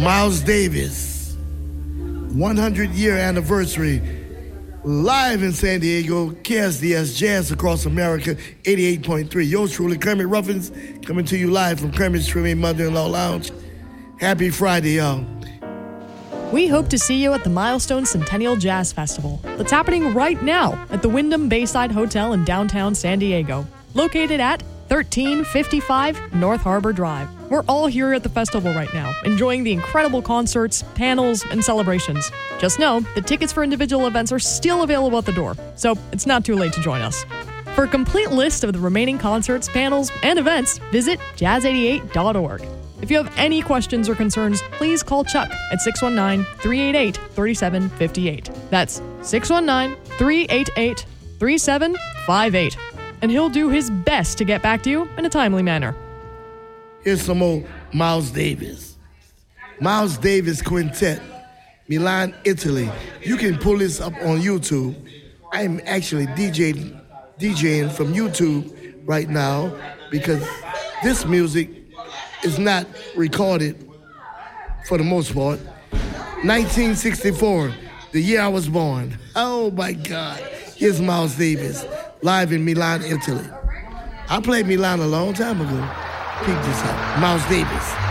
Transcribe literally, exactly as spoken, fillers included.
Miles Davis, one hundred year anniversary, live in San Diego, K S D S Jazz Across America, eighty-eight point three. Yours truly, Kermit Ruffins, coming to you live from Kermit's Streaming Mother-in-Law Lounge. Happy Friday, y'all. We hope to see you at the Milestone Centennial Jazz Festival that's happening right now at the Wyndham Bayside Hotel in downtown San Diego, located at thirteen fifty-five North Harbor Drive. We're all here at the festival right now, enjoying the incredible concerts, panels, and celebrations. Just know the tickets for individual events are still available at the door, so it's not too late to join us. For a complete list of the remaining concerts, panels, and events, visit jazz eighty-eight dot org. If you have any questions or concerns, please call Chuck at six one nine, three eight eight, three seven five eight. That's six one nine, three eight eight, three seven five eight. And he'll do his best to get back to you in a timely manner. Here's some old Miles Davis. Miles Davis Quintet, Milan, Italy. You can pull this up on YouTube. I'm actually DJing, DJing from YouTube right now because this music is not recorded for the most part. nineteen sixty-four, the year I was born. Oh my God. Here's Miles Davis, live in Milan, Italy. I played Milan a long time ago. Peep this out. Miles Davis.